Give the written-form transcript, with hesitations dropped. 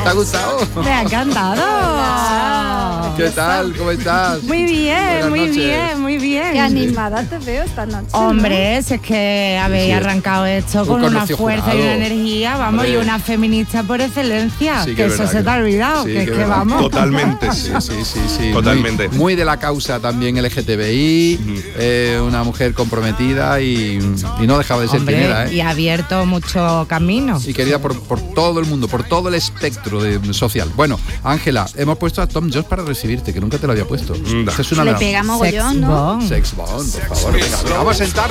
¿Te ha gustado? Me ha encantado. ¿Qué tal? ¿Cómo estás? Muy bien, Buenas muy noches. bien, muy bien. Qué animada te veo esta noche. Hombre, si es que habéis Sí. arrancado esto Un con una conocido fuerza y jurado. una energía, vamos, Hombre. y una feminista por excelencia, Sí, que es eso verdad se te ha olvidado, sí, que es que verdad. vamos. Totalmente, sí. Sí. Totalmente. Muy de la causa también LGTBI, una mujer comprometida y no dejaba de ser Hombre, quien era, ¿eh? y ha abierto mucho camino. Y querida por todo el mundo, por todo el espectro social. Bueno, Ángela, hemos puesto a Tom Jones para recibirte, que nunca te lo había puesto. Esta es una Le de las- pega mogollón, ¿no? Sex bomb. Sex bomb, por favor. Venga, vamos a sentarnos.